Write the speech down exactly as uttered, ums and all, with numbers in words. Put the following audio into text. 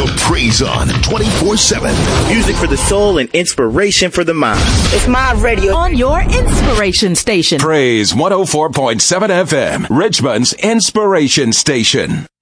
Praise On twenty-four seven. Music for the soul and inspiration for the mind. It's my radio. On your inspiration station. Praise one oh four point seven F M, Richmond's inspiration station.